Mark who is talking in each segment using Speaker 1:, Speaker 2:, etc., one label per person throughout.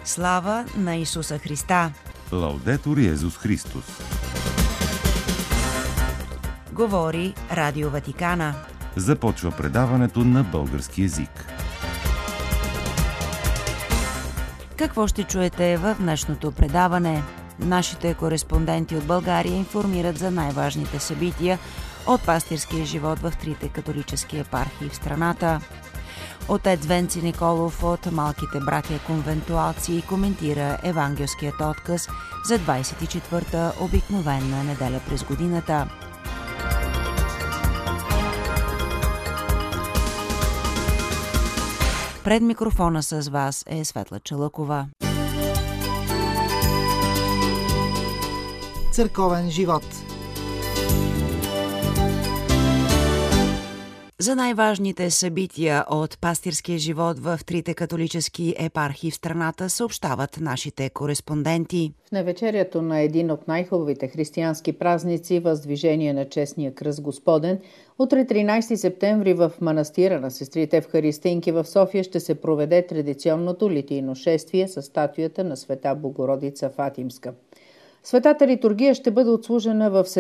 Speaker 1: Слава на Исуса Христа!
Speaker 2: Лаудетур Йезус Христос!
Speaker 1: Говори Радио Ватикана.
Speaker 2: Започва предаването на български език.
Speaker 1: Какво ще чуете в днешното предаване? Нашите кореспонденти от България информират за най-важните събития от пастирския живот в трите католически епархии в страната. Отец Венци Николов от Малките братя конвентуалци коментира евангелският отказ за 24-та обикновена неделя през годината. Пред микрофона с вас е Светла Чалъкова.
Speaker 3: Църковен живот.
Speaker 1: За най-важните събития от пастирския живот в трите католически епархии в страната съобщават нашите кореспонденти.
Speaker 4: В навечерието на един от най-хубавите християнски празници, въздвижение на честния кръст Господен, утре 13 септември в манастира на сестрите Евхаристинки в София ще се проведе традиционното литийно шествие със статуята на Света Богородица Фатимска. Светата литургия ще бъде отслужена в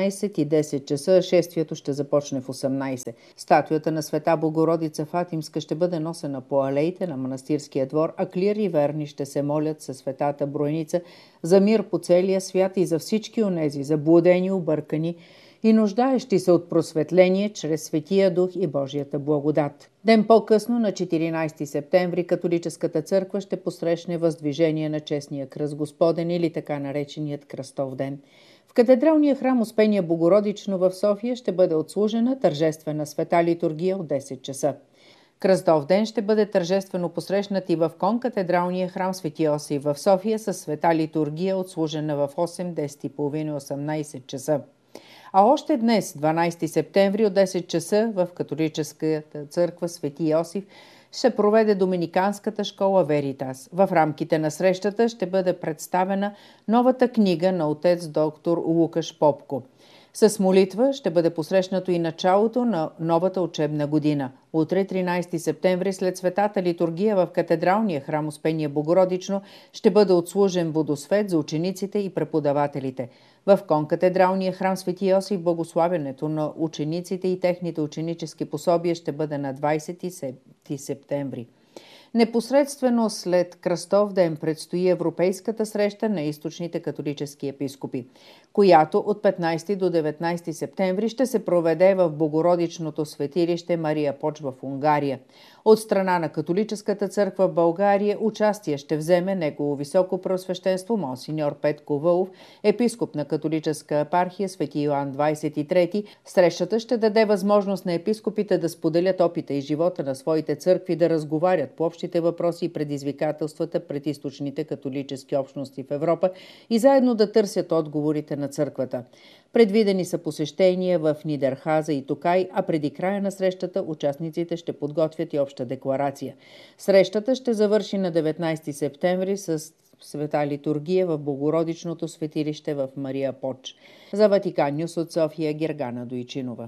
Speaker 4: 17:10 часа, шествието ще започне в 18. Статуята на Света Богородица Фатимска ще бъде носена по алеите на манастирския двор, а клир и верни ще се молят със Светата Бройница за мир по целия свят и за всички онези заблудени, объркани и нуждаещи се от просветление чрез Светия Дух и Божията благодат. Ден по-късно, на 14 септември, католическата църква ще посрещне въздвижение на честния кръст Господен или така нареченият Кръстов ден. В катедралния храм Успение Богородично в София ще бъде отслужена тържествена света литургия от 10 часа. Кръстов ден ще бъде тържествено посрещнат и в конкатедралния храм Свети Йосиф в София със света литургия, отслужена в 8, 10:30 и 18 часа. А още днес, 12 септември от 10 часа, в католическата църква Свети Йосиф ще проведе Доминиканската школа Веритас. В рамките на срещата ще бъде представена новата книга на отец доктор Лукаш Попко. С молитва ще бъде посрещнато и началото на новата учебна година. Утре, 13 септември, след светата литургия в катедралния храм Успение Богородично ще бъде отслужен водосвет за учениците и преподавателите. В конкатедралния храм Свети Йосиф благославянето на учениците и техните ученически пособия ще бъде на 20 септември. Непосредствено след Кръстов ден предстои Европейската среща на източните католически епископи, която от 15 до 19 септември ще се проведе в Богородичното светилище Мария Поч в Унгария. От страна на католическата църква в България участие ще вземе Негово високо преосвещенство монсеньор Петко Вълов, епископ на католическа епархия Свети Йоан 23. Срещата ще даде възможност на епископите да споделят опита и живота на своите църкви, да разговарят по общите въпроси и предизвикателствата пред източните католически общности в Европа и заедно да търсят отговорите на църквата. Предвидени са посещения в Нидерхаза и Токай, а преди края на срещата участниците ще подготвят и обща декларация. Срещата ще завърши на 19 септември с света литургия в Богородичното светилище в Мария Поч. За Ватикан Нюс от София, Гергана Дойчинова.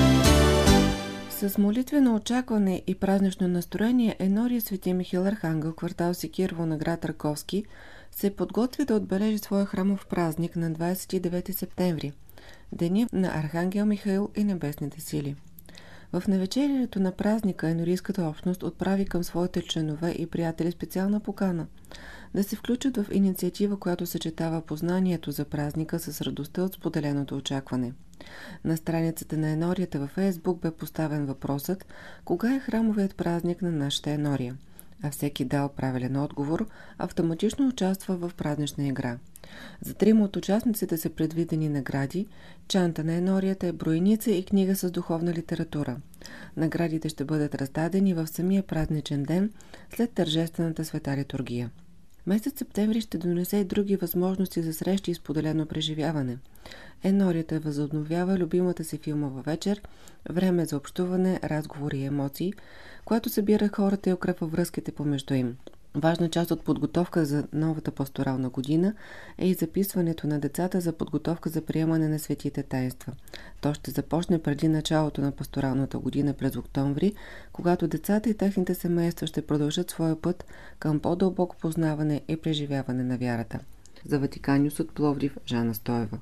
Speaker 5: С молитвено очакване и празнично настроение енория Свети Михаил Архангел, квартал Секирово на град Раковски, се подготвя да отбележи своя храмов празник на 29 септември, деня на Архангел Михаил и небесните сили. В навечерието на празника енорийската общност отправи към своите членове и приятели специална покана да се включат в инициатива, която съчетава познанието за празника с радостта от споделеното очакване. На страницата на енорията във Фейсбук бе поставен въпросът кога е храмовият празник на нашата енория, а всеки дал правилен отговор автоматично участва в празнична игра. За 3 от участниците са предвидени награди, чанта на енорията е бройница и книга с духовна литература. Наградите ще бъдат раздадени в самия празничен ден след тържествената света литургия. Месец септември ще донесе и други възможности за срещи и споделено преживяване. Енорията възобновява любимата си филмова вечер, време за общуване, разговори и емоции, която събира хората и укрепва връзките помежду им. Важна част от подготовка за новата пасторална година е и записването на децата за подготовка за приемане на светите таинства. То ще започне преди началото на пасторалната година през октомври, когато децата и техните семейства ще продължат своя път към по-дълбоко познаване и преживяване на вярата. За Ватикан Нюс от Пловдив, Жана Стоева.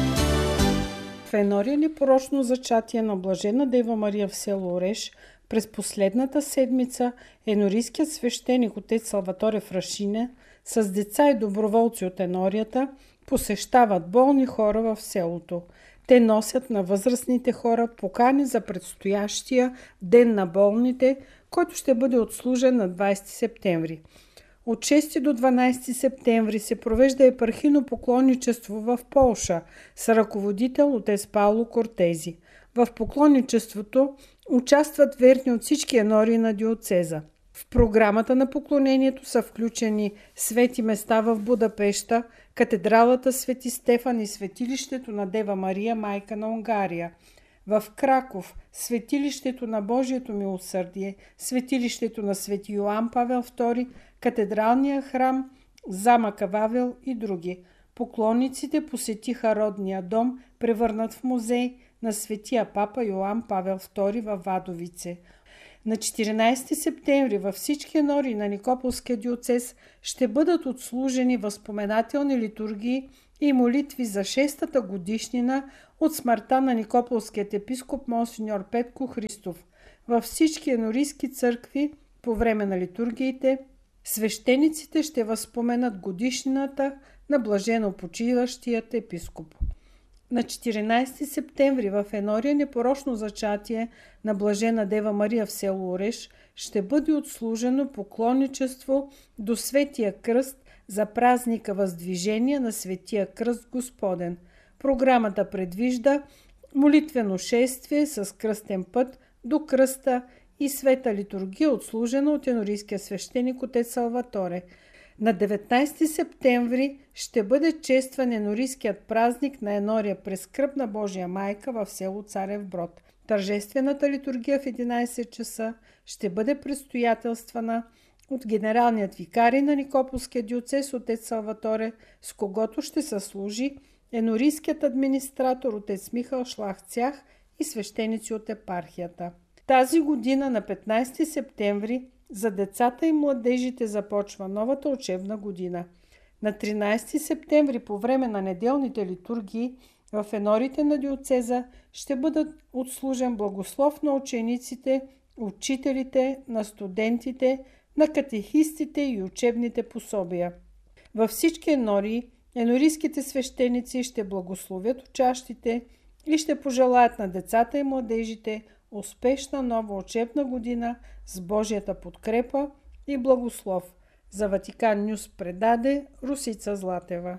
Speaker 3: В Енория непорочно зачатие на Блажена Дева Мария в село Ореш през последната седмица енорийският свещеник отец Салваторе Фрашине с деца и доброволци от Енорията посещават болни хора в селото. Те носят на възрастните хора покани за предстоящия Ден на болните, който ще бъде отслужен на 20 септември. От 6 до 12 септември се провежда епархийно поклонничество в Полша с ръководител отец Пауло Кортези. В поклонничеството участват верни от всички енории на диоцеза. В програмата на поклонението са включени свети места в Будапеща, катедралата Свети Стефан и светилището на Дева Мария, майка на Унгария. В Краков светилището на Божието милосърдие, светилището на Свети Йоан Павел II, катедралния храм, замъка Вавел и други. Поклонниците посетиха родния дом, превърнат в музей на светия папа Йоан Павел II във Вадовице. На 14 септември във всички енории на Никополския диоцез ще бъдат отслужени възпоменателни литургии и молитви за 6-та годишнина от смъртта на Никополският епископ Монсеньор Петко Христов. Във всички енорийски църкви по време на литургиите свещениците ще възпоменат годишнината на блажено почиващият епископ. На 14 септември в Енория непорочно зачатие на Блажена Дева Мария в село Ореш ще бъде отслужено поклонничество до Светия кръст за празника Въздвижение на Светия кръст Господен. Програмата предвижда молитвено шествие с кръстен път до кръста и света литургия, отслужена от енорийския свещеник отец Салваторе. На 19 септември ще бъде честван енорийският празник на Енория през скръбна Божия майка в село Царев Брод. Тържествената литургия в 11 часа ще бъде предстоятелствана от генералният викарий на Никополския диоцез отец Салваторе, с когото ще съслужи енорийският администратор отец Михал Шлахцях и свещеници от епархията. Тази година на 15 септември за децата и младежите започва новата учебна година. На 13 септември по време на неделните литургии в енорите на диоцеза ще бъдат отслужен благослов на учениците, учителите, на студентите, на катехистите и учебните пособия. Във всички енории енорийските свещеници ще благословят учащите и ще пожелаят на децата и младежите успешна нова учебна година с Божията подкрепа и благослов. За Ватикан Нюс предаде Русица Златева.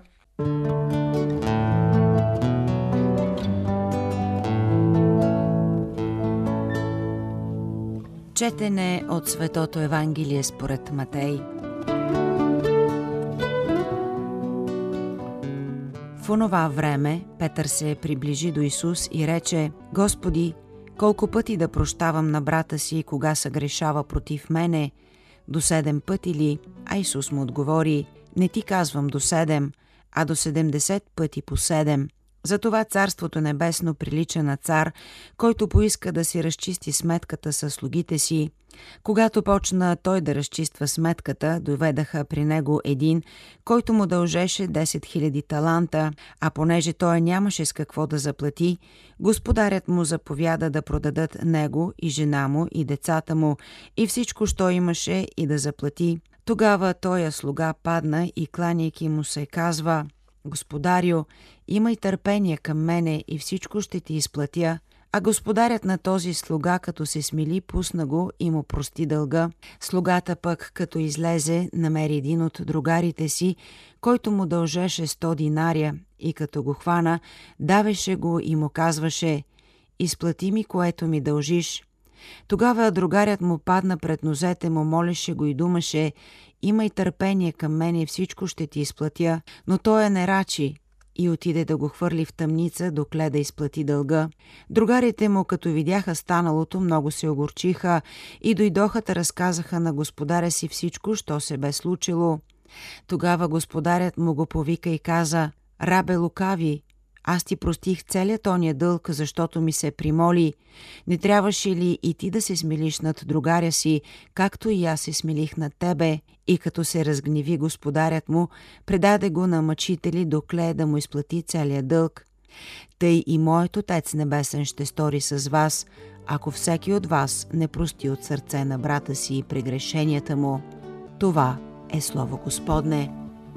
Speaker 1: Четене от Светото Евангелие според Матей. В онова време Петър се приближи до Исус и рече: Господи, колко пъти да прощавам на брата си, кога съгрешава против мене? До 7 пъти ли? А Исус му отговори: не ти казвам до 7, а до 70 пъти по 7. Затова Царството небесно прилича на цар, който поиска да си разчисти сметката със слугите си. Когато почна той да разчиства сметката, доведаха при него един, който му дължеше 10 000 таланта, а понеже той нямаше с какво да заплати, господарят му заповяда да продадат него и жена му и децата му и всичко, що имаше, и да заплати. Тогава тоя слуга падна и кланяйки му се казва: Господарю, имай търпение към мене и всичко ще ти изплатя. А господарят на този слуга, като се смили, пусна го и му прости дълга. Слугата пък, като излезе, намери един от другарите си, който му дължеше 100 динария, и като го хвана, давеше го и му казваше: изплати ми, което ми дължиш. Тогава другарят му падна пред нозете му, молеше го и думаше: имай търпение към мене и всичко ще ти изплатя. Но той не рачи, и отиде да го хвърли в тъмница, докле да изплати дълга. Другарите му, като видяха станалото, много се огорчиха и дойдоха да разказаха на господаря си всичко, що се бе случило. Тогава господарят му го повика и каза: „Рабе лукави, аз ти простих целият ония дълг, защото ми се примоли. Не трябваше ли и ти да се смилиш над другаря си, както и аз се смилих над тебе?“ И като се разгневи господарят му, предаде го на мъчители, докле да му изплати целият дълг. Тъй и моят Отец Небесен ще стори с вас, ако всеки от вас не прости от сърце на брата си прегрешенията му. Това е Слово Господне.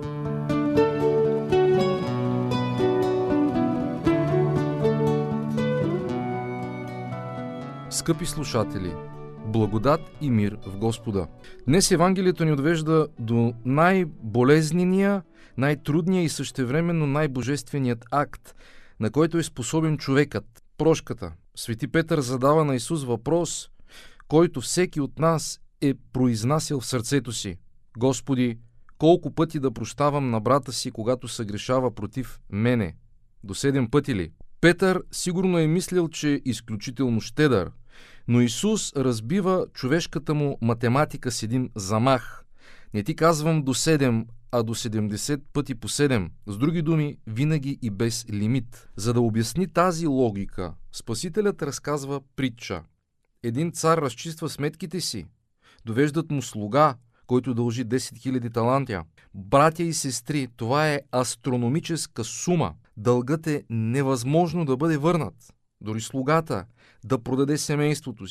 Speaker 6: Скъпи слушатели, благодат и мир в Господа! Днес Евангелието ни отвежда до най-болезнения, най-трудния и същевременно най-божественият акт, на който е способен човекът – прошката. Свети Петър задава на Исус въпрос, който всеки от нас е произнасял в сърцето си: „Господи, колко пъти да прощавам на брата си, когато съгрешава против мене? До 7 пъти ли?“ Петър сигурно е мислил, че е изключително щедър, но Исус разбива човешката му математика с един замах. Не ти казвам до 7, а до 70 пъти по 7. С други думи, винаги и без лимит. За да обясни тази логика, Спасителят разказва притча. Един цар разчиства сметките си. Довеждат му слуга, който дължи 10 000 таланти. Братя и сестри, това е астрономическа сума. Дългът е невъзможно да бъде върнат. Дори слугата да продаде семейството